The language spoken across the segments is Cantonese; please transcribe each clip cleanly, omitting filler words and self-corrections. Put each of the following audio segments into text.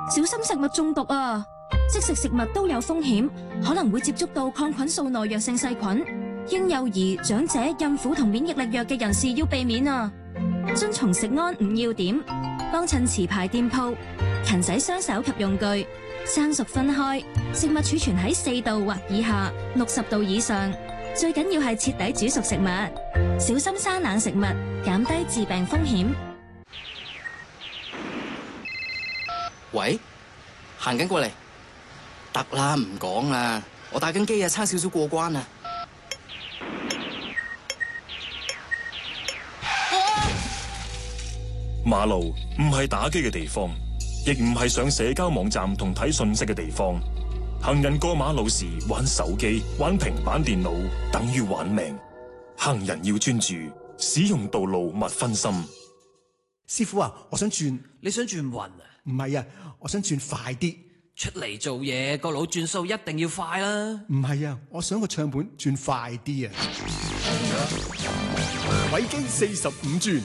小心食物中毒啊！即食食物都有風險，可能會接觸到抗菌素耐藥性細菌。嬰幼兒、長者、孕婦同免疫力弱嘅人士要避免啊！遵從食安5要點，幫襯持牌店鋪，勤洗雙手及用具，生熟分開，食物儲存喺4度或以下，60度以上。最緊要係徹底煮熟食物，小心生冷食物，減低致病風險。 喂，行緊過嚟，得啦，唔講啦，我打緊機啊，差少少過關啊！ 馬路唔係打機嘅地方，亦唔係上社交網站同睇信息嘅地方。行人過馬路時玩手機、玩平板電腦，等於玩命。行人要專注，使用道路勿分心。 師傅啊，我想轉。 你想轉運啊？ 唔係啊，我想轉快啲。 出嚟做嘢個腦轉數一定要快啦。 唔係啊，我想個唱盤轉快啲啊。偉基45轉。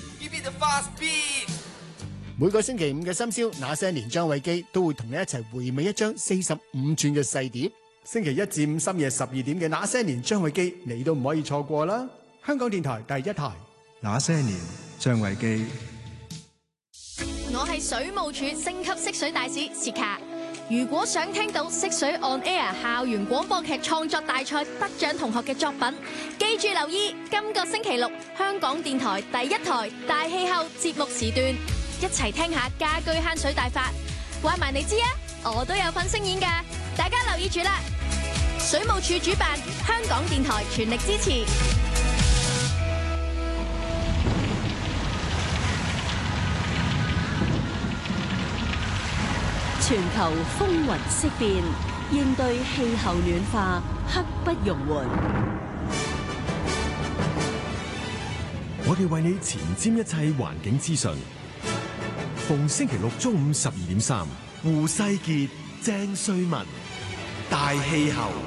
每個星期五嘅深宵，那些年張偉基都會同你一齊回味一張45轉嘅細碟。星期一至五深夜12點嘅那些年張偉基，你都唔可以錯過啦。香港電台第一台。 那些年張偉基。 我係水務署升級識水大使薛卡。如果想聽到識水 on air 校園廣播劇創作大賽得獎同學嘅作品，記住留意今個星期六香港電台第一台大氣候節目時段，一齊聽下家居慳水大法。話埋你知啊，我都有份聲演㗎，大家留意住啦。水務署主辦，香港電台全力支持。 全球風雲色變，應對氣候暖化，刻不容緩。 我哋為你前瞻一切環境資訊。逢星期六中午12點3，胡世傑、鄭瑞文，大氣候。